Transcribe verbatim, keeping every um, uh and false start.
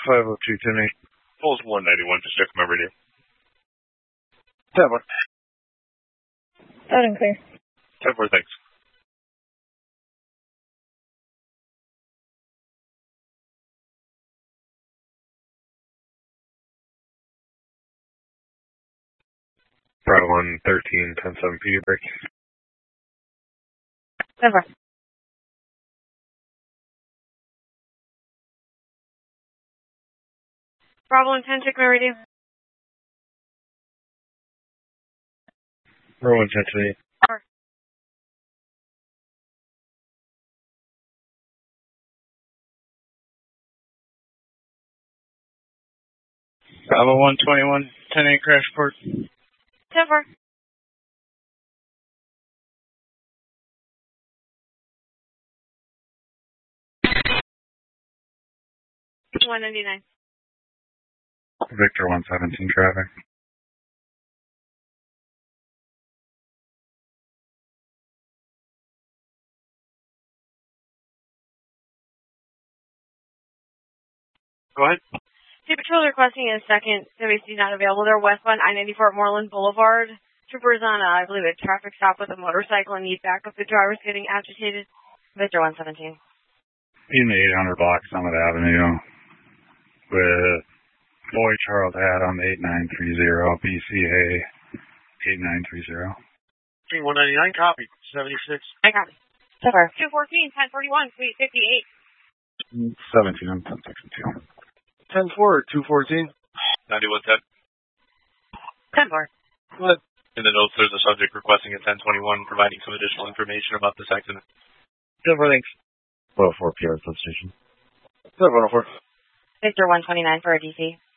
five oh two, ten eight. Pulse one ninety-one, just check my radio. ten four. Loud and clear. ten four, thanks. Bravo one thirteen, ten seven, P D break. ten four. Bravo one ten, check my radio. Bravo one ten, ten eight. Bravo one twenty-one, ten eight, crash report. ten four. one ninety-nine. Victor one seventeen, traffic. Go ahead. State Patrol requesting a second W C not available. They're westbound I ninety-four at Moreland Boulevard. Troopers on, a, I believe, a traffic stop with a motorcycle and need backup. The driver's getting agitated. Victor one seventeen. In the eight hundred block, Summit Avenue, with Boy Charles Hat on the eight nine three zero, B C A eight nine three zero. one ninety-nine, copy. seventy-six. I copy. So far. two fourteen, ten forty-one, Suite fifty-eight. seventeen, I'm ten sixty-two. ten four, two fourteen. ninety-one ten. ten four. What? In the notes, there's a subject requesting a ten twenty-one, providing some additional information about this accident. ten four, thanks. one oh four P R substation. one oh four. Victor one twenty-nine for a D C.